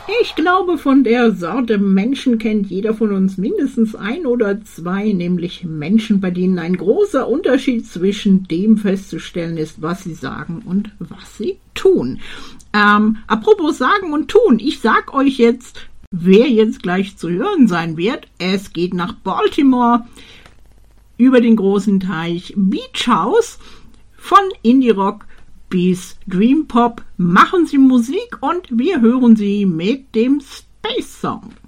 Ich glaube, von der Sorte Menschen kennt jeder von uns mindestens ein oder zwei, nämlich Menschen, bei denen ein großer Unterschied zwischen dem festzustellen ist, was sie sagen und was sie tun. Apropos sagen und tun, ich sag euch jetzt, wer jetzt gleich zu hören sein wird. Es geht nach Baltimore über den großen Teich. Beach House, von Indie-Rock bis Dream Pop machen sie Musik und wir hören sie mit dem Space Song.